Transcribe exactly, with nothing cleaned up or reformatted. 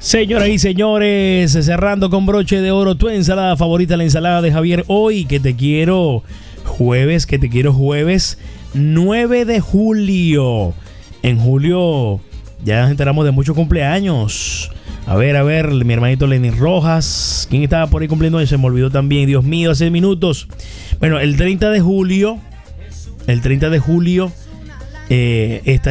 Señoras y señores, cerrando con broche de oro tu ensalada favorita, la ensalada de Javier. Hoy que te quiero jueves, que te quiero jueves nueve de julio. En julio ya nos enteramos de muchos cumpleaños. A ver, a ver, mi hermanito Lenin Rojas. ¿Quién estaba por ahí cumpliendo hoy? Se me olvidó también, Dios mío, hace minutos. Bueno, el treinta de julio, el treinta de julio, eh, esta